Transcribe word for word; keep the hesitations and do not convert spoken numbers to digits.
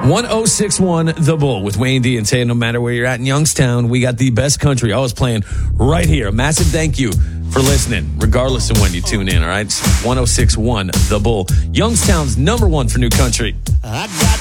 one oh six point one The Bull with Wayne D and Tay. No matter where you're at in Youngstown, we got the best country always playing right here. A massive thank you for listening, regardless of when you tune in, all right? one oh six point one The Bull, Youngstown's number one for new country. I got